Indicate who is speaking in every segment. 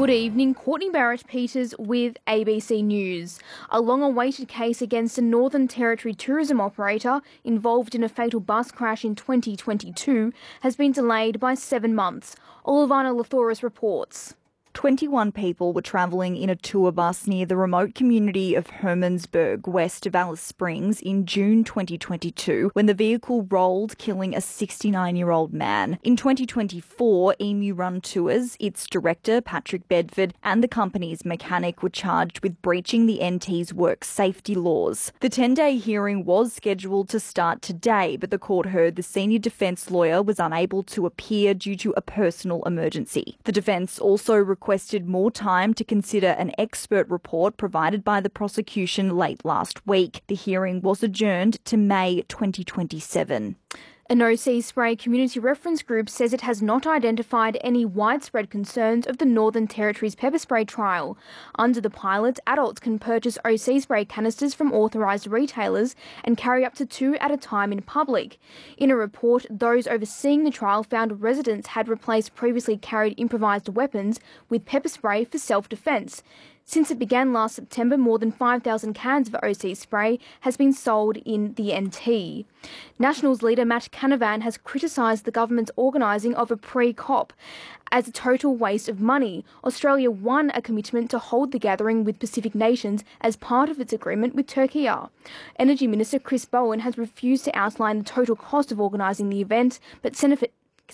Speaker 1: Good evening, Courtney Barrett-Peters with ABC News. A long-awaited case against a Northern Territory tourism operator involved in a fatal bus crash in 2022 has been delayed by 7 months. Olivana Lathoris reports.
Speaker 2: 21 people were travelling in a tour bus near the remote community of Hermannsburg, west of Alice Springs, in June 2022 when the vehicle rolled, killing a 69-year-old man. In 2024, Emu Run Tours, its director, Patrick Bedford, and the company's mechanic were charged with breaching the NT's work safety laws. The 10-day hearing was scheduled to start today, but the court heard the senior defence lawyer was unable to appear due to a personal emergency. The defence also requested more time to consider an expert report provided by the prosecution late last week. The hearing was adjourned to May 2027.
Speaker 1: An OC Spray community reference group says it has not identified any widespread concerns of the Northern Territory's pepper spray trial. Under the pilot, adults can purchase OC Spray canisters from authorised retailers and carry up to 2 at a time in public. In a report, those overseeing the trial found residents had replaced previously carried improvised weapons with pepper spray for self-defence. Since it began last September, more than 5,000 cans of OC Spray has been sold in the NT. Nationals leader Matt Canavan has criticised the government's organising of a pre-COP as a total waste of money. Australia won a commitment to hold the gathering with Pacific nations as part of its agreement with Turkey. Energy Minister Chris Bowen has refused to outline the total cost of organising the event, but Senator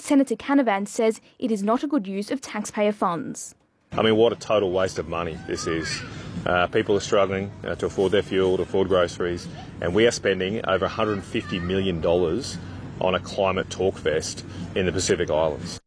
Speaker 1: Canavan says it is not a good use of taxpayer funds.
Speaker 3: I mean, what a total waste of money this is. People are struggling to afford their fuel, to afford groceries, and we are spending over $150 million on a climate talk fest in the Pacific Islands.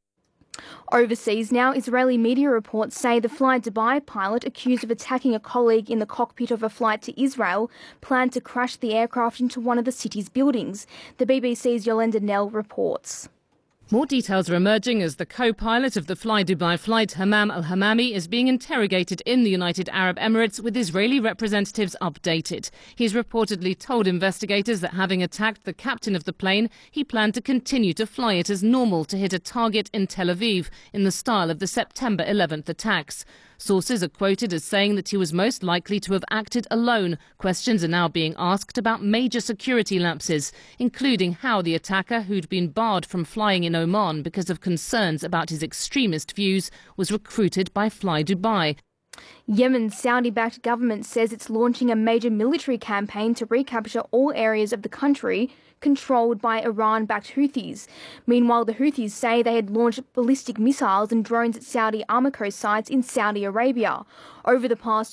Speaker 1: Overseas now, Israeli media reports say the Fly Dubai pilot accused of attacking a colleague in the cockpit of a flight to Israel planned to crash the aircraft into one of the city's buildings. The BBC's Yolanda Nell reports.
Speaker 4: More details are emerging as the co-pilot of the Fly Dubai flight, Hammam al-Hammami, is being interrogated in the United Arab Emirates, with Israeli representatives updated. He's reportedly told investigators that having attacked the captain of the plane, he planned to continue to fly it as normal to hit a target in Tel Aviv in the style of the September 11th attacks. Sources are quoted as saying that he was most likely to have acted alone. Questions are now being asked about major security lapses, including how the attacker, who'd been barred from flying in Oman because of concerns about his extremist views, was recruited by Fly Dubai.
Speaker 1: Yemen's Saudi-backed government says it's launching a major military campaign to recapture all areas of the country controlled by Iran-backed Houthis. Meanwhile, the Houthis say they had launched ballistic missiles and drones at Saudi Aramco sites in Saudi Arabia. Over the past